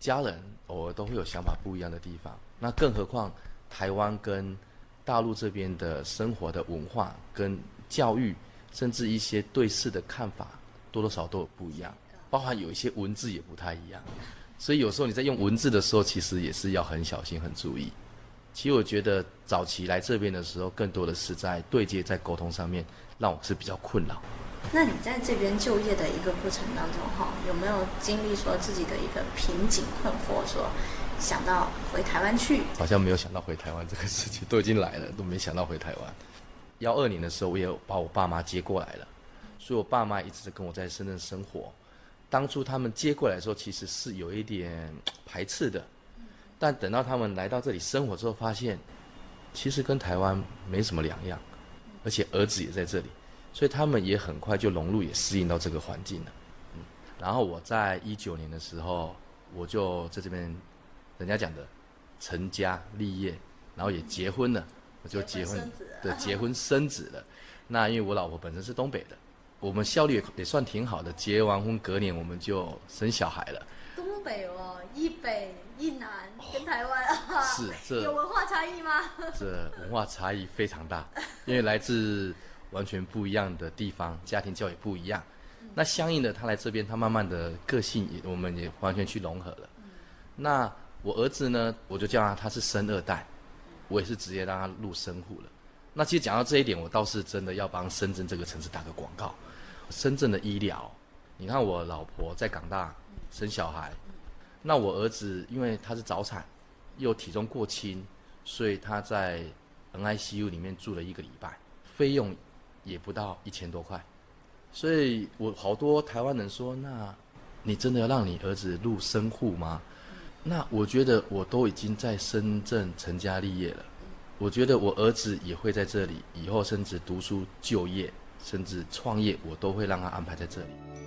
家人偶尔都会有想法不一样的地方，那更何况台湾跟大陆这边的生活的文化跟教育，甚至一些对事的看法，多多少少都有不一样，包含有一些文字也不太一样，所以有时候你在用文字的时候，其实也是要很小心、很注意。其实我觉得早期来这边的时候，更多的是在对接、在沟通上面，让我是比较困扰。 那你在这边就业的一个过程当中，有没有经历说自己的一个瓶颈困惑，说想到回台湾去？ 好像没有想到回台湾这个事情，都已经来了，都没想到回台湾。12年的时候，我也有把我爸妈接过来了，所以我爸妈一直跟我在深圳生活。当初他们接过来的时候，其实是有一点排斥的。但等到他们来到这里生活之后，发现其实跟台湾没什么两样，而且儿子也在这里，所以他们也很快就融入，也适应到这个环境了。然后我在19年的时候，我就在这边，人家讲的成家立业，然后也结婚了，我就结婚对，结婚生子了。那因为我老婆本身是东北的，我们效率也算挺好的，结完婚隔年我们就生小孩了。 东北哦，一北一南，跟台湾是这有文化差异吗？ 这文化差异非常大，因为来自完全不一样的地方，家庭教育不一样。那相应的，他来这边，他慢慢的个性也，我们也完全去融合了。那我儿子呢，我就叫他是生2代，我也是直接让他入生户了。那其实讲到这一点，我倒是真的要帮深圳这个城市打个广告。深圳的医疗，你看我老婆在港大生小孩，那我儿子因为他是早产，又体重过轻，所以他在 NICU 里面住了1个礼拜，费用也不到1000多块。所以我好多台湾人说，那你真的要让你儿子入生户吗？那我觉得我都已经在深圳成家立业了，我觉得我儿子也会在这里，以后甚至读书就业，甚至创业，我都会让他安排在这里。